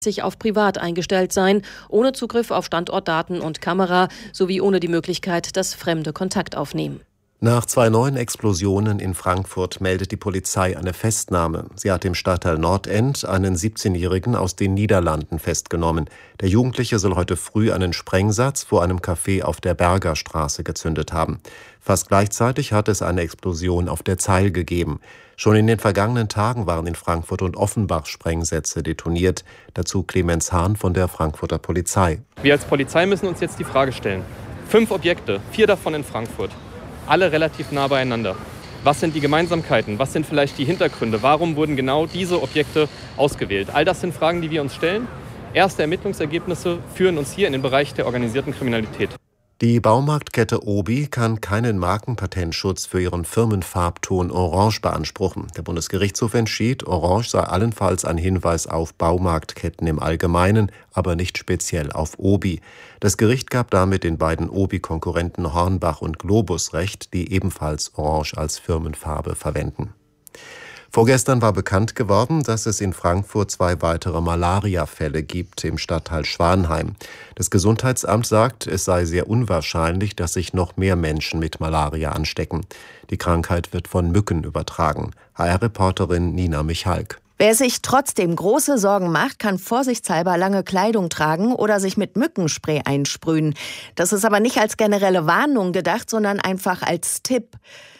sich auf privat eingestellt sein, ohne Zugriff auf Standortdaten und Kamera sowie ohne die Möglichkeit, dass Fremde Kontakt aufnehmen. Nach 2 neuen Explosionen in Frankfurt meldet die Polizei eine Festnahme. Sie hat im Stadtteil Nordend einen 17-Jährigen aus den Niederlanden festgenommen. Der Jugendliche soll heute früh einen Sprengsatz vor einem Café auf der Bergerstraße gezündet haben. Fast gleichzeitig hat es eine Explosion auf der Zeil gegeben. Schon in den vergangenen Tagen waren in Frankfurt und Offenbach Sprengsätze detoniert. Dazu Clemens Hahn von der Frankfurter Polizei. Wir als Polizei müssen uns jetzt die Frage stellen. 5 Objekte, 4 davon in Frankfurt. Alle relativ nah beieinander. Was sind die Gemeinsamkeiten? Was sind vielleicht die Hintergründe? Warum wurden genau diese Objekte ausgewählt? All das sind Fragen, die wir uns stellen. Erste Ermittlungsergebnisse führen uns hier in den Bereich der organisierten Kriminalität. Die Baumarktkette Obi kann keinen Markenpatentschutz für ihren Firmenfarbton Orange beanspruchen. Der Bundesgerichtshof entschied, Orange sei allenfalls ein Hinweis auf Baumarktketten im Allgemeinen, aber nicht speziell auf Obi. Das Gericht gab damit den beiden Obi-Konkurrenten Hornbach und Globus recht, die ebenfalls Orange als Firmenfarbe verwenden. Vorgestern war bekannt geworden, dass es in Frankfurt 2 weitere Malaria-Fälle gibt im Stadtteil Schwanheim. Das Gesundheitsamt sagt, es sei sehr unwahrscheinlich, dass sich noch mehr Menschen mit Malaria anstecken. Die Krankheit wird von Mücken übertragen. HR-Reporterin Nina Michalk. Wer sich trotzdem große Sorgen macht, kann vorsichtshalber lange Kleidung tragen oder sich mit Mückenspray einsprühen. Das ist aber nicht als generelle Warnung gedacht, sondern einfach als Tipp.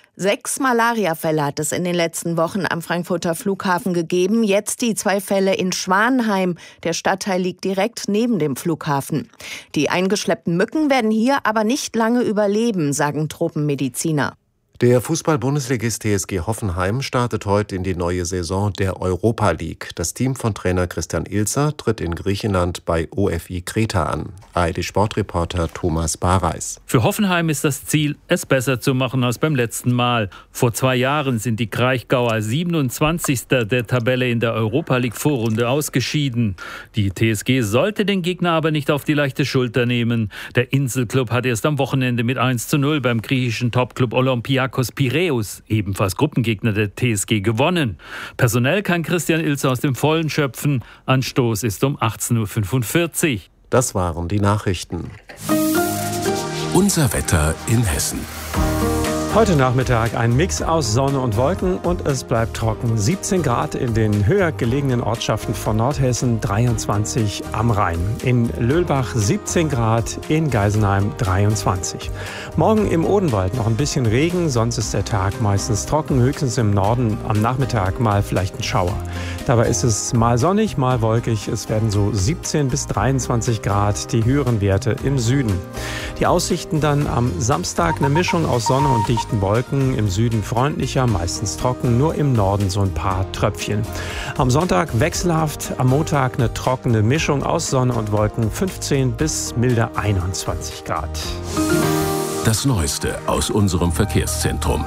6 Malariafälle hat es in den letzten Wochen am Frankfurter Flughafen gegeben. Jetzt die 2 Fälle in Schwanheim. Der Stadtteil liegt direkt neben dem Flughafen. Die eingeschleppten Mücken werden hier aber nicht lange überleben, sagen Tropenmediziner. Der Fußball-Bundesligist TSG Hoffenheim startet heute in die neue Saison der Europa League. Das Team von Trainer Christian Ilzer tritt in Griechenland bei OFI Kreta an. ARD-Sportreporter Thomas Bareis. Für Hoffenheim ist das Ziel, es besser zu machen als beim letzten Mal. Vor 2 Jahren sind die Kraichgauer 27. der Tabelle in der Europa League-Vorrunde ausgeschieden. Die TSG sollte den Gegner aber nicht auf die leichte Schulter nehmen. Der Inselclub hat erst am Wochenende mit 1:0 beim griechischen Topclub Olympiakos Piräus, ebenfalls Gruppengegner der TSG, gewonnen. Personell kann Christian Ilzer aus dem Vollen schöpfen. Anstoß ist um 18:45 Uhr. Das waren die Nachrichten. Unser Wetter in Hessen. Heute Nachmittag ein Mix aus Sonne und Wolken und es bleibt trocken. 17 Grad in den höher gelegenen Ortschaften von Nordhessen, 23 am Rhein. In Löhlbach 17 Grad, in Geisenheim 23. Morgen im Odenwald noch ein bisschen Regen, sonst ist der Tag meistens trocken, höchstens im Norden am Nachmittag mal vielleicht ein Schauer. Dabei ist es mal sonnig, mal wolkig. Es werden so 17 bis 23 Grad, die höheren Werte im Süden. Die Aussichten dann am Samstag eine Mischung aus Sonne und dichten Wolken, im Süden freundlicher, meistens trocken, nur im Norden so ein paar Tröpfchen. Am Sonntag wechselhaft, am Montag eine trockene Mischung aus Sonne und Wolken, 15 bis milde 21 Grad. Das Neueste aus unserem Verkehrszentrum.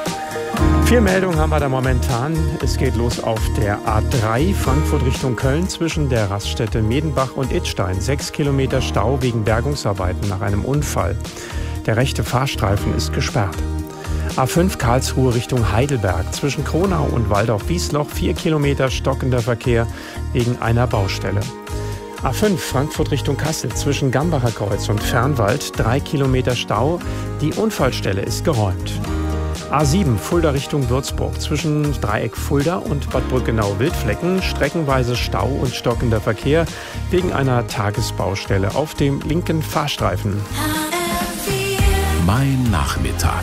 4 Meldungen haben wir da momentan. Es geht los auf der A3 Frankfurt Richtung Köln zwischen der Raststätte Medenbach und Idstein. 6 Kilometer Stau wegen Bergungsarbeiten nach einem Unfall. Der rechte Fahrstreifen ist gesperrt. A5 Karlsruhe Richtung Heidelberg zwischen Kronau und Waldorf-Wiesloch 4 Kilometer stockender Verkehr wegen einer Baustelle. A5 Frankfurt Richtung Kassel zwischen Gambacher Kreuz und Fernwald 3 Kilometer Stau. Die Unfallstelle ist geräumt. A7 Fulda Richtung Würzburg zwischen Dreieck Fulda und Bad Brückenau-Wildflecken streckenweise Stau und stockender Verkehr wegen einer Tagesbaustelle auf dem linken Fahrstreifen. Mein Nachmittag.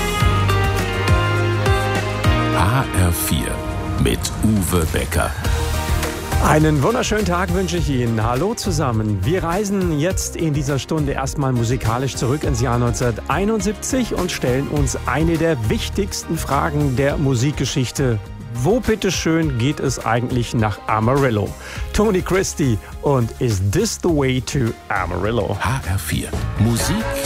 HR4 mit Uwe Becker. Einen wunderschönen Tag wünsche ich Ihnen. Hallo zusammen. Wir reisen jetzt in dieser Stunde erstmal musikalisch zurück ins Jahr 1971 und stellen uns eine der wichtigsten Fragen der Musikgeschichte. Wo bitteschön geht es eigentlich nach Amarillo? Tony Christie und Is This the Way to Amarillo? HR4 Musik